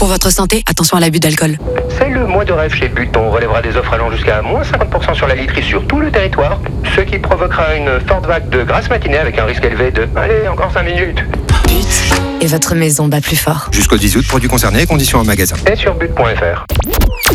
Pour votre santé, attention à l'abus d'alcool. C'est le mois de rêve chez But. On relèvera des offres allant jusqu'à moins 50% sur la literie sur tout le territoire, ce qui provoquera une forte vague de grasse matinée avec un risque élevé de... Allez, encore 5 minutes. But. Et votre maison bat plus fort. Jusqu'au 10 août, produits concernés, conditions en magasin. Et sur but.fr.